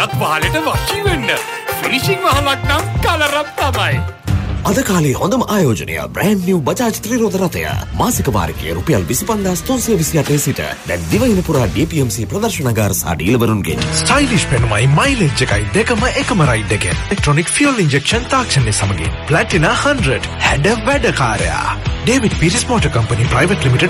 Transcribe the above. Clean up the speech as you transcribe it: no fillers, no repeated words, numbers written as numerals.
වෙනත් වහලට වශී වෙන්න. ෆිනිෂිං වහලක් නම් කලරක් තමයි. අද කාලේ හොඳම ආයෝජනය බ්‍රෑන්ඩ් නිව් බජාජ් ත්‍රිරෝද රථය. මාසික වාරිකය රුපියල් 25328 සිට දැන් දිවයින පුරා DPMC ප්‍රදර්ශනගාර සහ ඩීලර්වරුන්ගෙන් ස්ටයිලිෂ් පෙනුමයි මයිලේජ් එකයි දෙකම එකම රයිඩ් එකෙන්. ඉලෙක්ට්‍රොනික ෆියුල් ඉන්ජෙක්ෂන් තාක්ෂණය සමගින් ප්ලැටිනා 100 හැඩ වැඩකාරයා. David Peiris motor company private limited